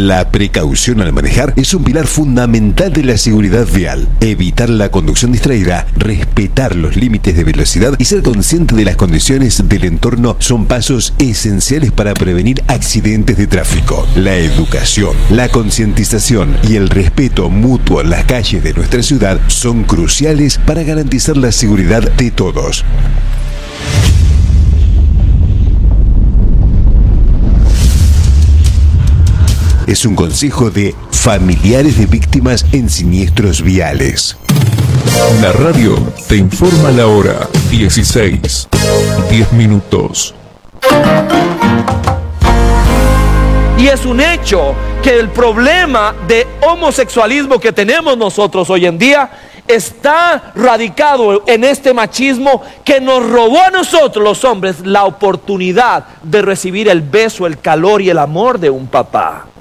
La precaución al manejar es un pilar fundamental de la seguridad vial. Evitar la conducción distraída, respetar los límites de velocidad y ser consciente de las condiciones del entorno son pasos esenciales para prevenir accidentes de tráfico. La educación, la concientización y el respeto mutuo en las calles de nuestra ciudad son cruciales para garantizar la seguridad de todos. Es un consejo de familiares de víctimas en siniestros viales. La radio te informa la hora 16, 10 minutos. Y es un hecho que el problema de homosexualismo que tenemos nosotros hoy en día está radicado en este machismo que nos robó a nosotros los hombres la oportunidad de recibir el beso, el calor y el amor de un papá.